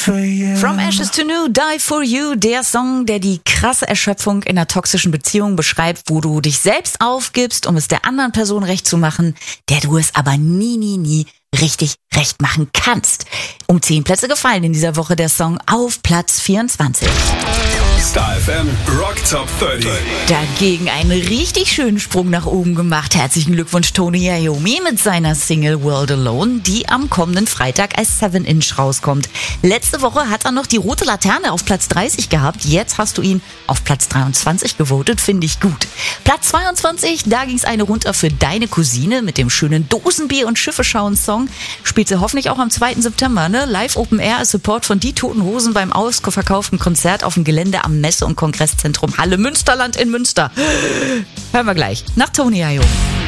From Ashes to New, Die for You, der Song, der die krasse Erschöpfung in einer toxischen Beziehung beschreibt, wo du dich selbst aufgibst, um es der anderen Person recht zu machen, der du es aber nie richtig recht machen kannst. Um 10 Plätze gefallen in dieser Woche der Song auf Platz 24. Star FM Rock Top 30. Dagegen einen richtig schönen Sprung nach oben gemacht. Herzlichen Glückwunsch Tony Iommi mit seiner Single World Alone, die am kommenden Freitag als 7-Inch rauskommt. Letzte Woche hat er noch die rote Laterne auf Platz 30 gehabt. Jetzt hast du ihn auf Platz 23 gewotet, finde ich gut. Platz 22, da ging es eine runter für deine Cousine mit dem schönen Dosenbier- und Schiffe-Schauen-Song. Spielt sie hoffentlich auch am 2. September, ne? Live Open Air als Support von Die Toten Hosen beim ausverkauften Konzert auf dem Gelände am Messe- und Kongresszentrum Halle Münsterland in Münster. Hören wir gleich nach Tony Iommi.